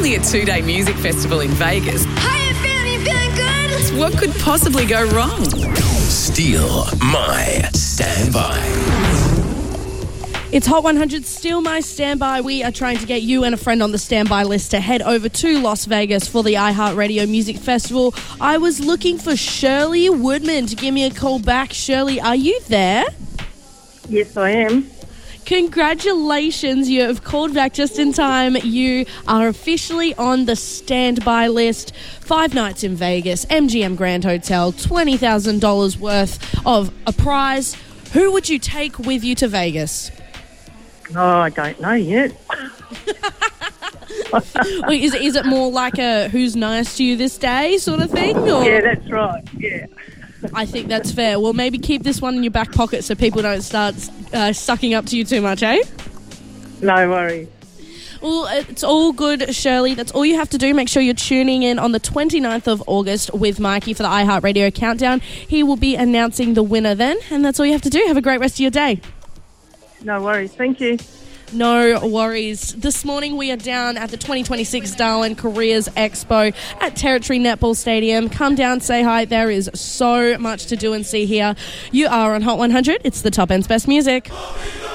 only a 2-day music festival in Vegas. How you feeling? You feeling good? What could possibly go wrong? Steal My Standby. It's Hot 100 Steal My Standby. We are trying to get you and a friend on the standby list to head over to Las Vegas for the iHeartRadio Music Festival. I was looking for Shirley Woodman to give me a call back. Shirley, are you there? Yes, I am. Congratulations, you have called back just in time. You are officially on the standby list. 5 nights in Vegas, MGM Grand Hotel, $20,000 worth of a prize. Who would you take with you to Vegas? Oh, I don't know yet. Wait, is it more like a who's nice to you this day sort of thing? Or? Yeah, that's right, yeah. I think that's fair. Well, maybe keep this one in your back pocket so people don't start sucking up to you too much, eh? No worries. Well, it's all good, Shirley. That's all you have to do. Make sure you're tuning in on the 29th of August with Mikey for the iHeartRadio Countdown. He will be announcing the winner then, and that's all you have to do. Have a great rest of your day. No worries. Thank you. No worries. This morning we are down at the 2026 Darwin Careers Expo at Territory Netball Stadium. Come down, say hi. There is so much to do and see here. You are on Hot 100. It's the top end's best music.